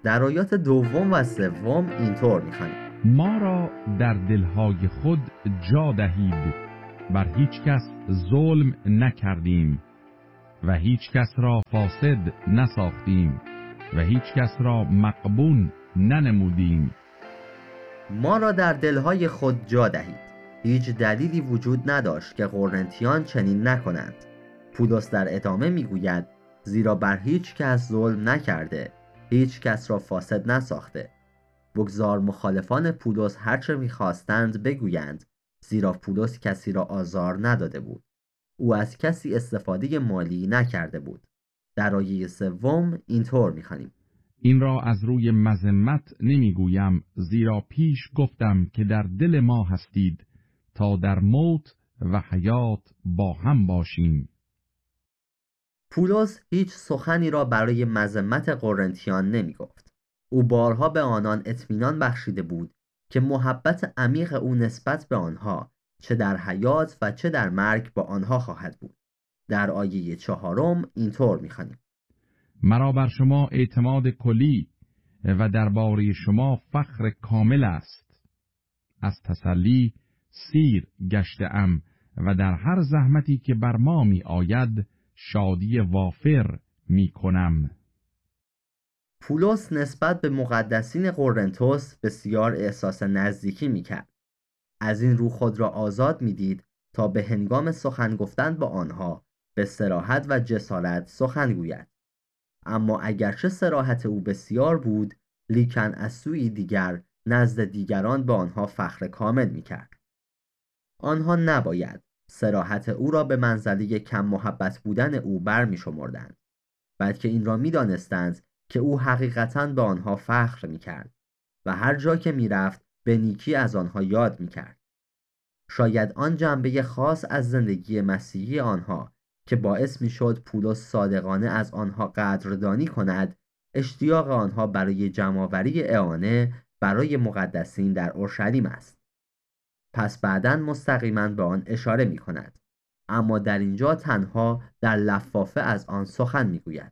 در آیات دوم و سوم اینطور می‌خوانیم: ما را در دلهای خود جا دهید، بر هیچ کس ظلم نکردیم و هیچ کس را فاسد نساختیم و هیچ کس را مغبون ننمودیم. ما را در دلهای خود جا دهید. هیچ دلیلی وجود نداشت که قرنتیان چنین نکنند. پولس در ادامه میگوید: زیرا بر هیچ کس ظلم نکرده، هیچ کس را فاسد نساخته. بگذار مخالفان پولس هرچه میخواستند بگویند، زیرا پولس کسی را آزار نداده بود. او از کسی استفاده مالی نکرده بود. در آیه سوم اینطور میخوانیم: این را از روی مذمت نمیگویم، زیرا پیش گفتم که در دل ما هستید تا در موت و حیات با هم باشیم. پولس هیچ سخنی را برای مذمت قرنتیان نمی گفت. او بارها به آنان اطمینان بخشیده بود که محبت عمیق او نسبت به آنها چه در حیات و چه در مرگ با آنها خواهد بود. در آیه 4 اینطور می‌خوانیم: مرا بر شما اعتماد کلی و درباره شما فخر کامل است. از تسلی سیر گشته‌ام و در هر زحمتی که بر ما می آید شادی وافر می کنم. پولس نسبت به مقدسین قرنتوس بسیار احساس نزدیکی می کرد. از این رو خود را آزاد می دید تا به هنگام سخن گفتن با آنها به صراحت و جسارت سخن گوید. اما اگرچه صراحت او بسیار بود، لیکن از سوی دیگر نزد دیگران به آنها فخر کامل می کرد. آنها نباید صراحت او را به منزله کم محبت بودن او برمی شمردند، بلکه این را می دانستند که او حقیقتاً به آنها فخر می کرد و هر جا که می رفت به نیکی از آنها یاد می کرد. شاید آن جنبه خاص از زندگی مسیحی آنها که باعث می شد پولس صادقانه از آنها قدردانی کند، اشتیاق آنها برای جمع‌آوری اعانه برای مقدسین در اورشلیم است. پس بعداً مستقیما به آن اشاره می کند، اما در اینجا تنها در لفافه از آن سخن می گوید.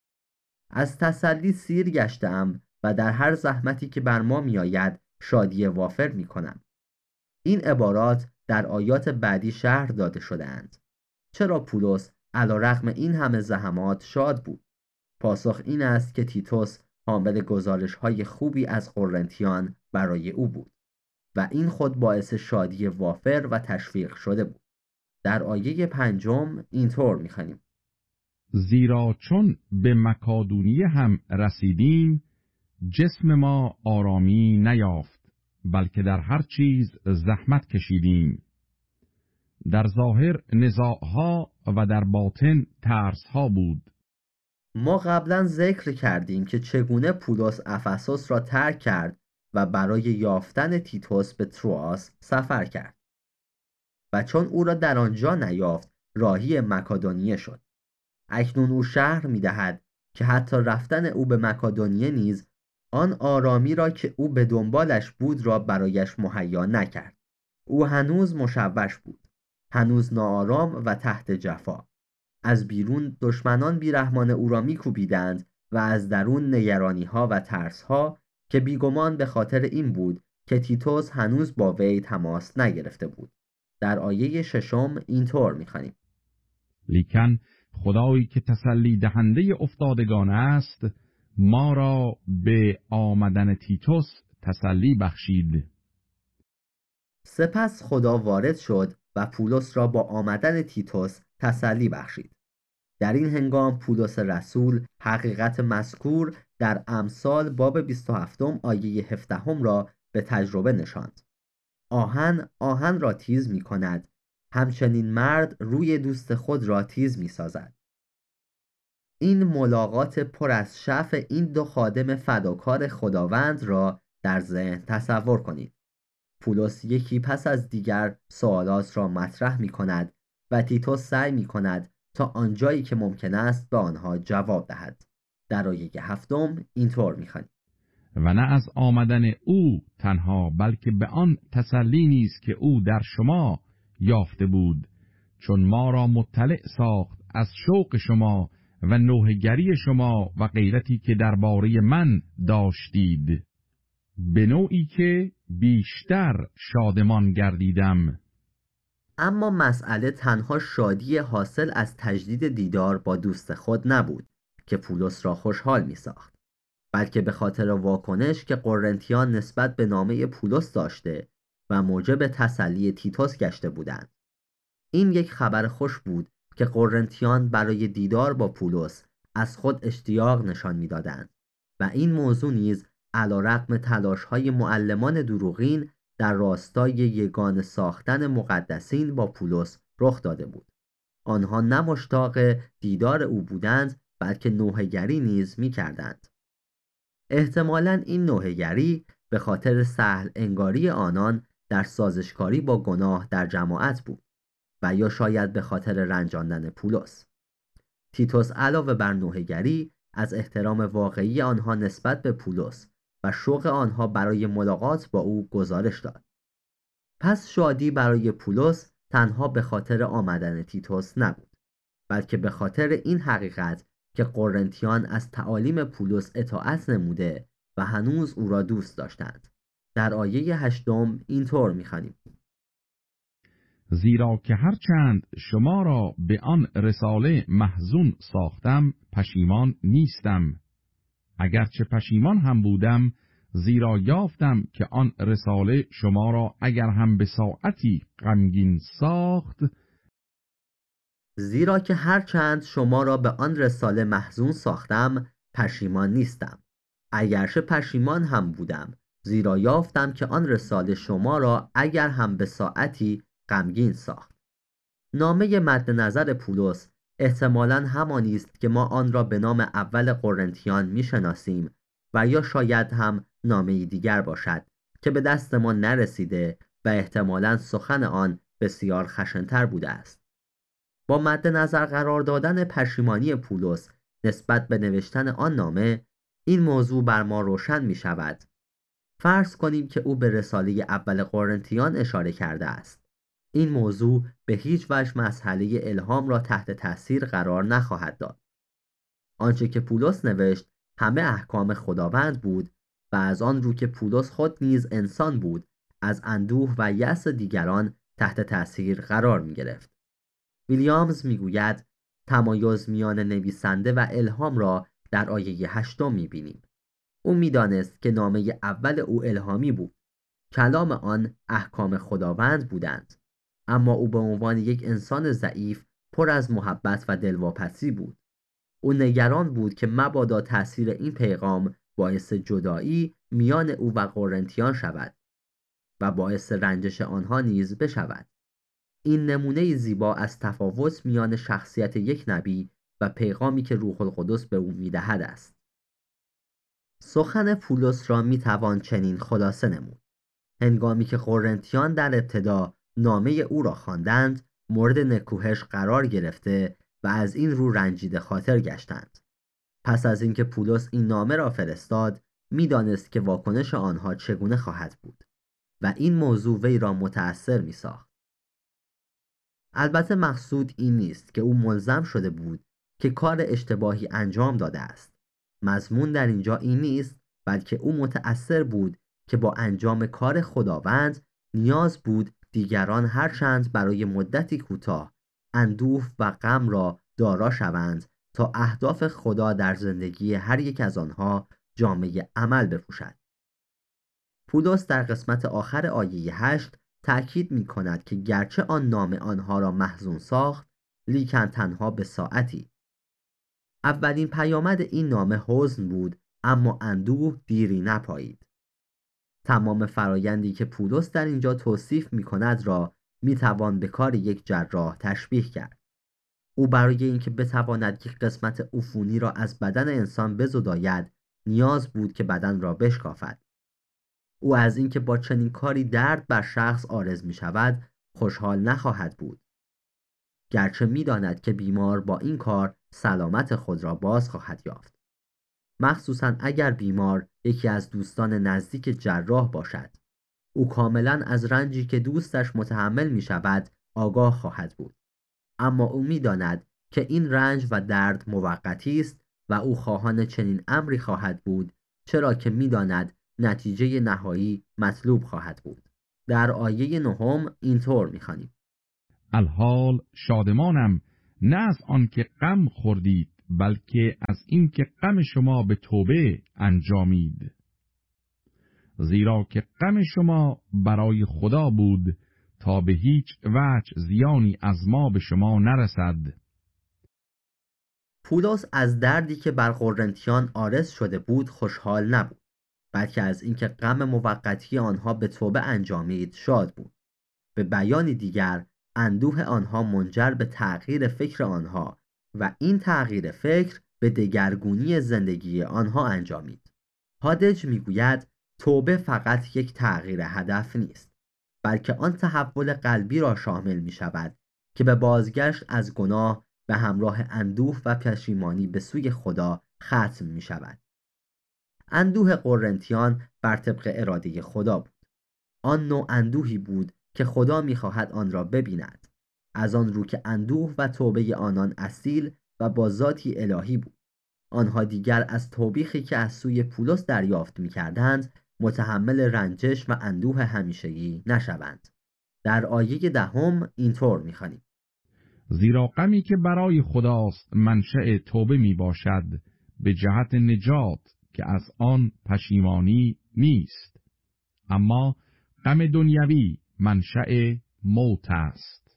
از تسلی سیر گشته‌ام و در هر زحمتی که بر ما می آید شادی وافر می کنم. این عبارات در آیات بعدی شرح داده شده اند. چرا پولس علیرغم این همه زحمات شاد بود؟ پاسخ این است که تیتوس حامل گزارش‌های خوبی از قرنتیان برای او بود و این خود باعث شادی وافر و تشویق شده بود. در آیه 5 اینطور می‌خوانیم: زیرا چون به مکادونیه هم رسیدیم، جسم ما آرامی نیافت، بلکه در هر چیز زحمت کشیدیم. در ظاهر نزاعها و در باطن ترسها بود. ما قبلا ذکر کردیم که چگونه پولس افسوس را ترک کرد و برای یافتن تیتوس به تروآس سفر کرد و چون او را در آنجا نیافت راهی مکادونیه شد. اکنون او شرح می‌دهد که حتی رفتن او به مکادونیه نیز آن آرامی را که او به دنبالش بود را برایش مهیا نکرد. او هنوز مشوش بود، هنوز ناآرام و تحت جفا. از بیرون دشمنان بیرحمان او را می‌کوبیدند و از درون نگرانی‌ها و ترس‌ها که بیگمان به خاطر این بود که تیتوس هنوز با وی تماس نگرفته بود. در آیه 6 اینطور می‌خوانیم: لیکن خدایی که تسلی دهنده افتادگان است، ما را به آمدن تیتوس تسلی بخشید. سپس خدا وارد شد و پولس را با آمدن تیتوس تسلی بخشید. در این هنگام پولس رسول حقیقت مذکور در امثال باب 27 آیه 17 را به تجربه نشاند. آهن را تیز می کند، همچنین مرد روی دوست خود را تیز می سازد. این ملاقات پر از شفع این دو خادم فداکار خداوند را در ذهن تصور کنید. پولس یکی پس از دیگر سوالات را مطرح می کند و تیتوس سعی می کند تا آنجایی که ممکن است به آنها جواب دهد. در آیه 7 اینطور می خوانیم: و نه از آمدن او تنها، بلکه به آن تسلی نیز که او در شما یافته بود، چون ما را مطلع ساخت از شوق شما و نوحه‌گری شما و غیرتی که درباره من داشتید، به نوعی که بیشتر شادمان گردیدم. اما مسئله تنها شادی حاصل از تجدید دیدار با دوست خود نبود که پولس را خوشحال می ساخت، بلکه به خاطر واکنش که قرنتیان نسبت به نامه پولس داشته و موجب تسلی تیتوس گشته بودند. این یک خبر خوش بود که قرنتیان برای دیدار با پولس از خود اشتیاق نشان می‌دادند و این موضوع نیز علی‌رغم تلاش‌های معلمان دروغین در راستای یگانه ساختن مقدسین با پولس رخ داده بود. آنها نه مشتاق دیدار او بودند، بلکه نوحه‌گری نیز می‌کردند. احتمالاً این نوحه‌گری به خاطر سهل انگاری آنان در سازشکاری با گناه در جماعت بود و یا شاید به خاطر رنجاندن پولس. تیتوس علاوه بر نوحه‌گری از احترام واقعی آنها نسبت به پولس و شوق آنها برای ملاقات با او گزارش داد. پس شادی برای پولس تنها به خاطر آمدن تیتوس نبود، بلکه به خاطر این حقیقت که قرنتیان از تعالیم پولس اطاعت نموده و هنوز او را دوست داشتند. در آیه 8 اینطور می‌خوانیم: زیرا که هرچند شما را به آن رساله محزون ساختم، پشیمان نیستم. اگرچه پشیمان هم بودم، زیرا یافتم که آن رساله شما را اگر هم به ساعتی غمگین ساخت، زیرا که هرچند شما را به آن رساله محزون ساختم، پشیمان نیستم. اگرچه پشیمان هم بودم، زیرا یافتم که آن رساله شما را اگر هم به ساعتی غمگین ساخت. نامه مد نظر پولس احتمالاً همانی است که ما آن را به نام اول قرنتیان میشناسیم و یا شاید هم نامه دیگر باشد که به دست ما نرسیده و احتمالاً سخن آن بسیار خشن‌تر بوده است. با مد نظر قرار دادن پشیمانی پولس نسبت به نوشتن آن نامه، این موضوع بر ما روشن می شود. فرض کنیم که او به رساله اول قرنتیان اشاره کرده است. این موضوع به هیچ وجه مسئله الهام را تحت تأثیر قرار نخواهد داد. آنچه که پولس نوشت همه احکام خداوند بود و از آن رو که پولس خود نیز انسان بود، از اندوه و یأس دیگران تحت تأثیر قرار می گرفت. ویلیامز میگوید تمایز میان نویسنده و الهام را در آیه 8 میبینیم. او میدانست که نامه اول او الهامی بود. کلام آن احکام خداوند بودند. اما او به عنوان یک انسان ضعیف پر از محبت و دلواپسی بود. او نگران بود که مبادا تأثیر این پیغام باعث جدایی میان او و قرنتیان شود و باعث رنجش آنها نیز بشود. این نمونه زیبا از تفاوت میان شخصیت یک نبی و پیغامی که روح القدس به او میدهد است. سخن پولس را میتوان چنین خلاصه نمود: هنگامی که قرنتیان در ابتدا نامه او را خواندند، مورد نکوهش قرار گرفته و از این رو رنجیده خاطر گشتند. پس از اینکه پولس این نامه را فرستاد، میدانست که واکنش آنها چگونه خواهد بود و این موضوع وی را متأثر میساخت. البته مقصود این نیست که او ملزم شده بود که کار اشتباهی انجام داده است. مضمون در اینجا این نیست، بلکه او متأثر بود که با انجام کار خداوند نیاز بود دیگران هرچند برای مدتی کوتاه اندوه و غم را دارا شوند تا اهداف خدا در زندگی هر یک از آنها جامه عمل بپوشد. پولس در قسمت آخر آیه 8 تأکید می کند که گرچه آن نامه آنها را محزون ساخت، لیکن تنها به ساعتی. اولین پیامد این نامه حزن بود، اما اندوه دیری نپایید. تمام فرایندی که پولس در اینجا توصیف می کند را می توان به کار یک جراح تشبیه کرد. او برای اینکه بتواند یک قسمت عفونی را از بدن انسان بزداید، نیاز بود که بدن را بشکافد. او از اینکه با چنین کاری درد بر شخص عارض می شود خوشحال نخواهد بود، گرچه می داند که بیمار با این کار سلامت خود را باز خواهد یافت، مخصوصاً اگر بیمار یکی از دوستان نزدیک جراح باشد. او کاملاً از رنجی که دوستش متحمل می شود آگاه خواهد بود، اما او می داند که این رنج و درد موقتی است و او خواهان چنین امری خواهد بود، چرا که می‌داند نتیجه نهایی مطلوب خواهد بود. در آیه 9 اینطور می‌خوانیم: الحال شادمانم نه از آن که غم خوردید، بلکه از این که غم شما به توبه انجامید. زیرا که غم شما برای خدا بود تا به هیچ وجه زیانی از ما به شما نرسد. پولس از دردی که بر قرنتیان عارض شده بود خوشحال نبود، بلکه از اینکه غم موقتی آنها به توبه انجامید شاد بود. به بیان دیگر، اندوه آنها منجر به تغییر فکر آنها و این تغییر فکر به دگرگونی زندگی آنها انجامید. هادج میگوید توبه فقط یک تغییر هدف نیست، بلکه آن تحول قلبی را شامل می شود که به بازگشت از گناه به همراه اندوه و پشیمانی به سوی خدا ختم می شود. اندوه قرنتیان بر طبق اراده خدا بود. آن نوع اندوهی بود که خدا می‌خواهد آن را ببیند، از آن رو که اندوه و توبه آنان اصیل و با ذاتی الهی بود. آنها دیگر از توبیخی که از سوی پولس دریافت می‌کردند متحمل رنجش و اندوه همیشگی نشوند. در آیه 10 اینطور می‌خوانیم: زیرا غمی که برای خداست منشأ توبه می باشد به جهت نجات که از آن پشیمانی نیست، اما غم دنیوی منشأ موت است.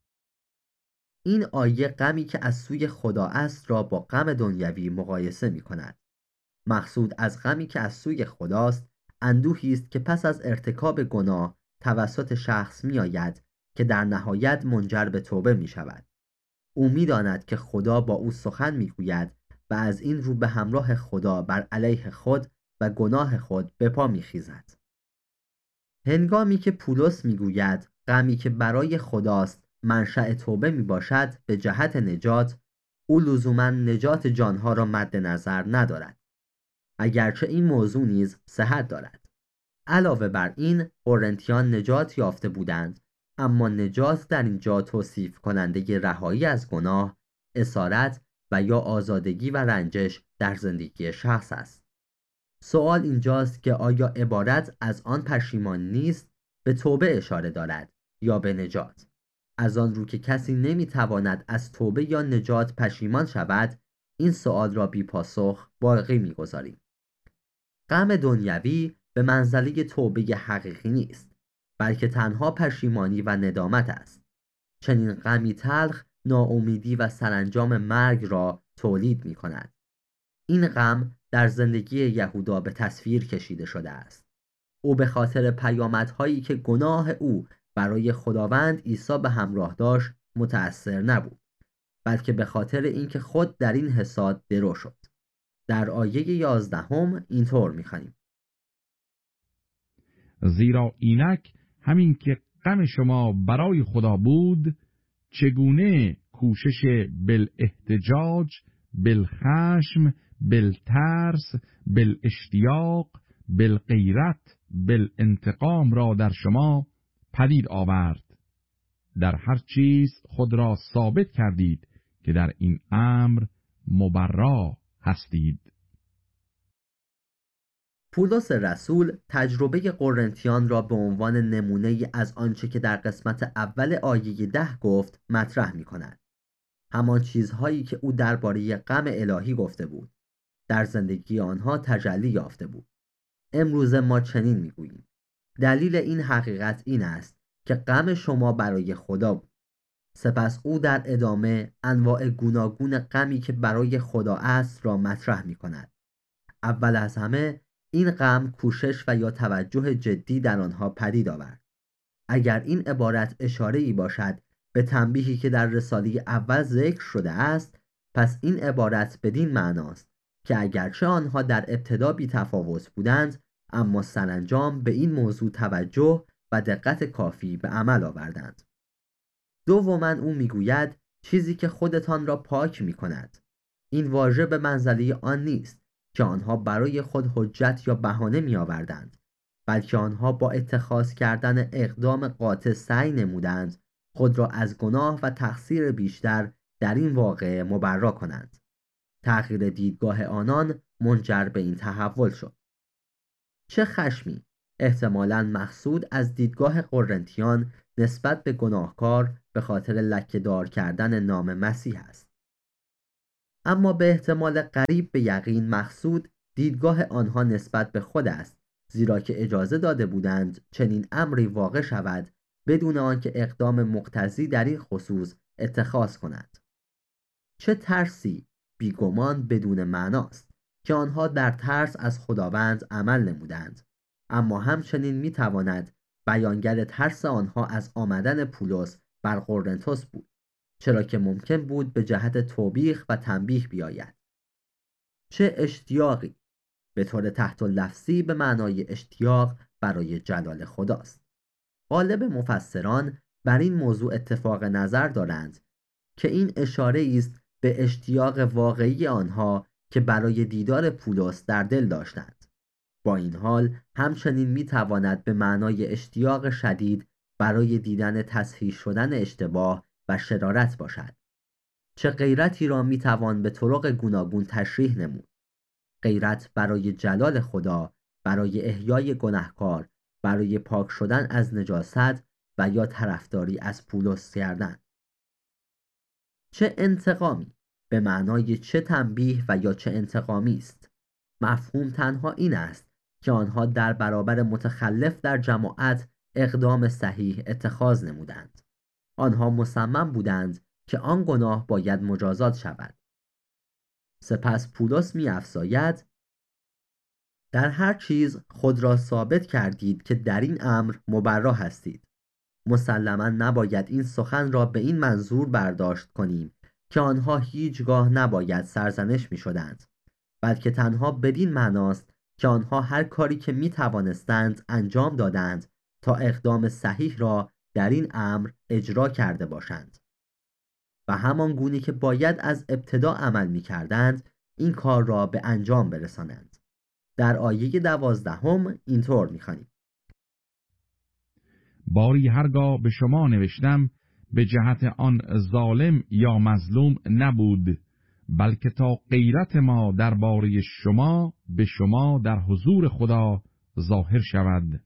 این آیه غمی که از سوی خدا است را با غم دنیوی مقایسه می کند. مقصود از غمی که از سوی خداست اندوهی است که پس از ارتکاب گناه توسط شخص می آید که در نهایت منجر به توبه می شود. او می داند که خدا با او سخن می گوید و از این رو به همراه خدا بر علیه خود و گناه خود به پا می خیزد. هنگامی که پولس می گوید غمی که برای خداست منشأ توبه می باشد به جهت نجات، او لزوماً نجات جانها را مد نظر ندارد، اگرچه این موضوع نیز صحت دارد. علاوه بر این، قرنتیان نجات یافته بودند، اما نجات در اینجا توصیف کننده رهایی از گناه، اسارت و یا آزادگی و رنجش در زندگی شخص است. سوال اینجاست که آیا عبارت از آن پشیمان نیست به توبه اشاره دارد یا به نجات؟ از آن رو که کسی نمیتواند از توبه یا نجات پشیمان شود، این سوال را بی پاسخ باقی میگذاریم. غم دنیوی به منزله توبه حقیقی نیست، بلکه تنها پشیمانی و ندامت است. چنین غمی تلخ ناامیدی و سرانجام مرگ را تولید می کند. این غم در زندگی یهودا به تصویر کشیده شده است. او به خاطر پیامدهایی که گناه او برای خداوند عیسی به همراه داشت متأثر نبود، بلکه به خاطر اینکه خود در این حساد درو شد. در آیه 11 اینطور می‌خوانیم: زیرا اینک همین که غم شما برای خدا بود، چگونه کوشش بالاحتجاج، بالخشم، بالترس، بالاشتیاق، بالغیرت، بالانتقام را در شما پدید آورد. در هر چیز خود را ثابت کردید که در این امر مبرا هستید. پولس رسول تجربه قرنتیان را به عنوان نمونه از آنچه که در قسمت اول آیه 10 گفت مطرح می کند. همان چیزهایی که او درباره غم الهی گفته بود در زندگی آنها تجلی یافته بود. امروز ما چنین می گوییم: دلیل این حقیقت این است که غم شما برای خدا بود. سپس او در ادامه انواع گوناگون غمی که برای خدا است را مطرح می کند. اول از همه این غم کوشش و یا توجه جدی در آنها پدید آورد. اگر این عبارت اشاره‌ای باشد به تنبیهی که در رساله اول ذکر شده است، پس این عبارت بدین معناست که اگرچه آنها در ابتدا بی تفاوت بودند، اما سرانجام به این موضوع توجه و دقت کافی به عمل آوردند. دوما او میگوید چیزی که خودتان را پاک می کند. این واژه به منزله آن نیست که آنها برای خود حجت یا بهانه می آوردند، بلکه آنها با اتخاذ کردن اقدام قاطع سعی نمودند خود را از گناه و تقصیر بیشتر در این واقعه مبرا کنند. تغییر دیدگاه آنان منجر به این تحول شد. چه خشمی احتمالاً مقصود از دیدگاه قرنتیان نسبت به گناهکار به خاطر لکه‌دار کردن نام مسیح است. اما به احتمال قریب به یقین مقصود دیدگاه آنها نسبت به خود است، زیرا که اجازه داده بودند چنین امری واقع شود بدون آنکه اقدام مقتضی در این خصوص اتخاذ کنند. چه ترسی بیگمان بدون معناست که آنها در ترس از خداوند عمل نمودند، اما همچنین میتواند بیانگر ترس آنها از آمدن پولس بر قرنتس بود، چرا که ممکن بود به جهت توبیخ و تنبیه بیاید. چه اشتیاقی، به طور تحت لفظی به معنای اشتیاق برای جلال خداست. غالب مفسران بر این موضوع اتفاق نظر دارند که این اشاره است به اشتیاق واقعی آنها که برای دیدار پولس در دل داشتند. با این حال همچنین میتواند به معنای اشتیاق شدید برای دیدن تصحیح شدن اشتباه و شرارت باشد. چه غیرتی را میتوان به طرق گوناگون تشریح نمود. غیرت برای جلال خدا، برای احیای گناهکار، برای پاک شدن از نجاست و یا طرفداری از پولس کردن. چه انتقامی به معنای چه تنبیه و یا چه انتقامی است. مفهوم تنها این است که آنها در برابر متخلف در جماعت اقدام صحیح اتخاذ نمودند. آنها مصمم بودند که آن گناه باید مجازات شود. سپس پولس می‌افزاید: در هر چیز خود را ثابت کردید که در این امر مبرا هستید. مسلماً نباید این سخن را به این منظور برداشت کنیم که آنها هیچگاه نباید سرزنش می‌شدند، بلکه تنها بدین معناست که آنها هر کاری که می‌توانستند انجام دادند تا اقدام صحیح را در این امر اجرا کرده باشند و همان گونه که باید از ابتدا عمل می‌کردند این کار را به انجام برسانند. در آیه 12 اینطور می‌خوانیم: باری هرگاه به شما نوشتم به جهت آن ظالم یا مظلوم نبود، بلکه تا غیرت ما درباره شما به شما در حضور خدا ظاهر شود.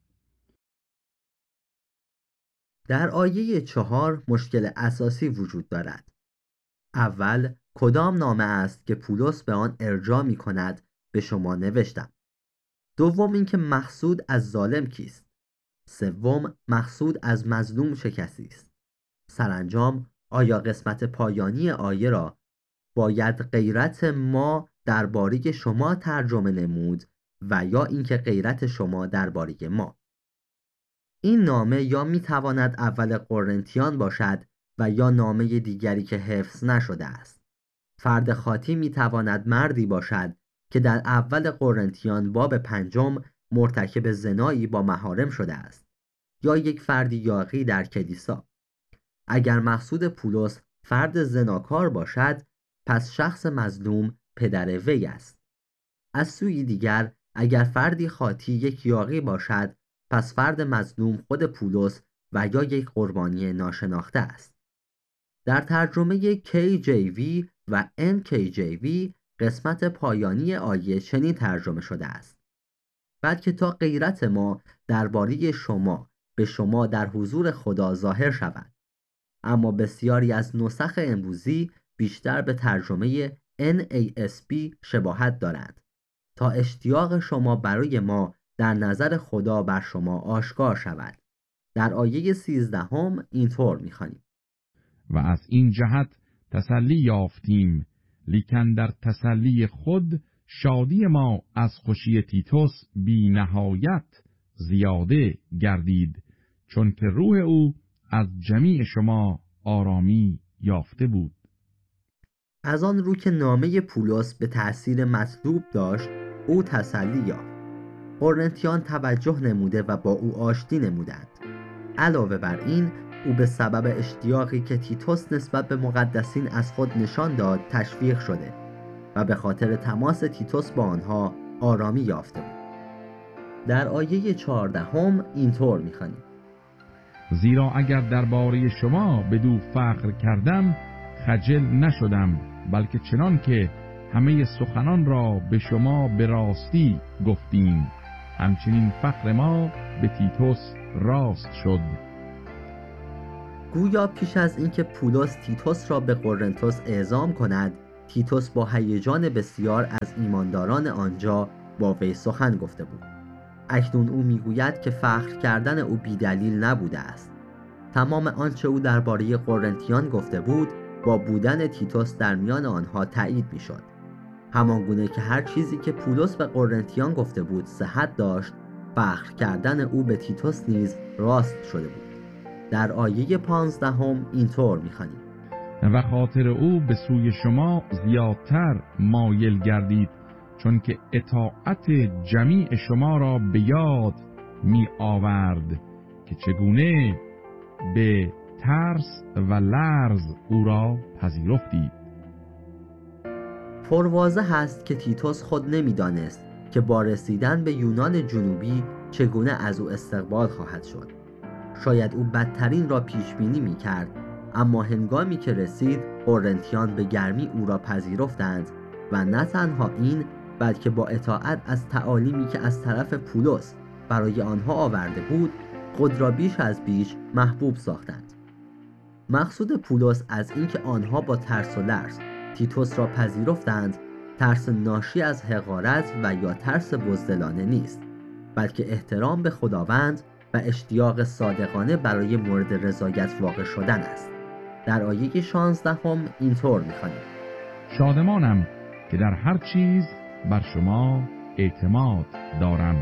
در آیه 4 مشکل اساسی وجود دارد. اول، کدام نامه است که پولس به آن ارجاع می کند به شما نوشتم؟ دوم، اینکه مقصود از ظالم کیست؟ سوم، مقصود از مظلوم چه کسی است؟ سرانجام، آیا قسمت پایانی آیه را باید غیرت ما درباره شما ترجمه نمود و یا اینکه غیرت شما درباره ما؟ این نامه یا میتواند اول قرنتیان باشد و یا نامه دیگری که حفظ نشده است. فرد خاطی میتواند مردی باشد که در اول قرنتیان باب 5 مرتکب زنایی با محارم شده است، یا یک فردی یاغی در کلیسا. اگر مقصود پولس فرد زناکار باشد، پس شخص مظلوم پدر وی است. از سوی دیگر اگر فردی خاطی یک یاغی باشد، پس فرد مظلوم خود پولس و یا یک قربانی ناشناخته است. در ترجمه KJV و NKJV قسمت پایانی آیه چنین ترجمه شده است: بلکه تا غیرت ما درباره شما به شما در حضور خدا ظاهر شود. اما بسیاری از نسخ امروزی بیشتر به ترجمه NASB شباهت دارند تا اشتیاق شما برای ما در نظر خدا بر شما آشکار شود. در آیه 13 اینطور می‌خوانیم: و از این جهت تسلی یافتیم، لیکن در تسلی خود شادی ما از خوشی تیتوس بی نهایت زیاده گردید، چون که روح او از جمیع شما آرامی یافته بود. از آن رو که نامه پولس به تأثیر مطلوب داشت، او تسلی یافت. قرنتیان توجه نموده و با او آشتی نمودند. علاوه بر این، او به سبب اشتیاقی که تیتوس نسبت به مقدسین از خود نشان داد تشویق شده و به خاطر تماس تیتوس با آنها آرامی یافته بود. در آیه 14 اینطور می‌خوانیم: زیرا اگر درباره شما بدو فخر کردم، خجل نشدم، بلکه چنان که همه سخنان را به شما به راستی گفتیم، همچنین فخر ما به تیتوس راست شد. گویا پیش از اینکه پولس تیتوس را به قرنتس اعزام کند، تیتوس با هیجان بسیار از ایمانداران آنجا با وی سخن گفته بود. اکنون او میگوید که فخر کردن او بیدلیل نبوده است. تمام آنچه او درباره قرنتیان گفته بود با بودن تیتوس در میان آنها تایید میشد. همانگونه که هر چیزی که پولس به قرنتیان گفته بود صحت داشت، فخر کردن او به تیتوس نیز راست شده بود. در آیه 15 اینطور می‌خوانیم: و خاطر او به سوی شما زیادتر مایل گردید، چون که اطاعت جمیع شما را به یاد می آورد که چگونه به ترس و لرز او را پذیرفتید. پرواضح است که تیتوس خود نمی‌دانست که با رسیدن به یونان جنوبی چگونه از او استقبال خواهد شد. شاید او بدترین را پیش بینی می‌کرد، اما هنگامی که رسید قرنتیان به گرمی او را پذیرفتند و نه تنها این، بلکه با اطاعت از تعالیمی که از طرف پولس برای آنها آورده بود خود را بیش از بیش محبوب ساختند. مقصود پولس از اینکه آنها با ترس و لرز تیتوس را پذیرفتند ترس ناشی از حقارت و یا ترس بزدلانه نیست، بلکه احترام به خداوند و اشتیاق صادقانه برای مورد رضایت واقع شدن است. در آیه 16 اینطور می‌خوانیم: شادمانم که در هر چیز بر شما اعتماد دارم.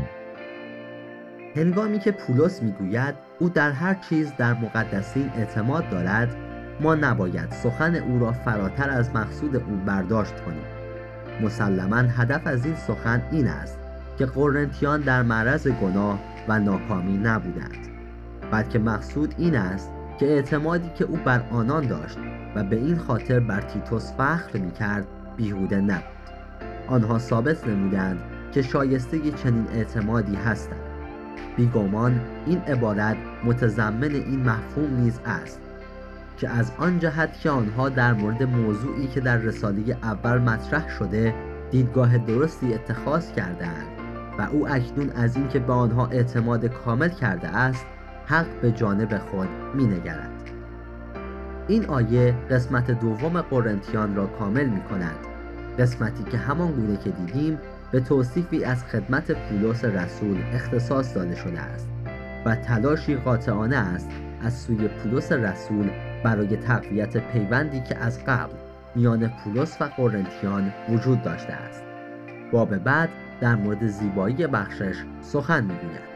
هنگامی که پولس میگوید او در هر چیز در مقدسین اعتماد دارد، ما نباید سخن او را فراتر از مقصود او برداشت کنیم. مسلماً هدف از این سخن این است که قرنتیان در معرض گناه و ناکامی نبودند، بلکه مقصود این است که اعتمادی که او بر آنان داشت و به این خاطر بر تیتوس فخر می‌کرد بیهوده نبود. آنها ثابت نمودند که شایسته چنین اعتمادی هستند. بیگمان این عبارت متضمن این مفهوم نیز است که از آن جهت که آنها در مورد موضوعی که در رساله اول مطرح شده دیدگاه درستی اتخاذ کردند و او اکنون از این که به آنها اعتماد کامل کرده است حق به جانب خود می نگرد. این آیه قسمت دوم قرنتیان را کامل می کند، قسمتی که همان گونه که دیدیم به توصیفی از خدمت پولس رسول اختصاص داده شده است و تلاشی قاطعانه است از سوی پولس رسول برای تقویت پیوندی که از قبل میان پولس و قرنتیان وجود داشته است. باب بعد در مورد زیبایی بخشش سخن می‌گوید.